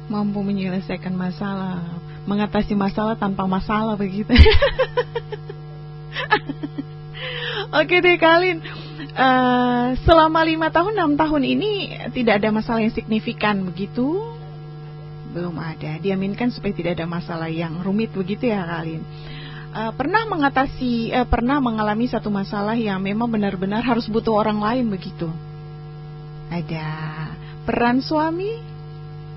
Mampu menyelesaikan masalah, mengatasi masalah tanpa masalah begitu. Oke deh Kalin, selama 5 tahun 6 tahun ini tidak ada masalah yang signifikan begitu? Belum ada. Diaminkan supaya tidak ada masalah yang rumit begitu ya Kalin. Pernah mengalami satu masalah yang memang benar-benar harus butuh orang lain begitu? Ada. Peran suami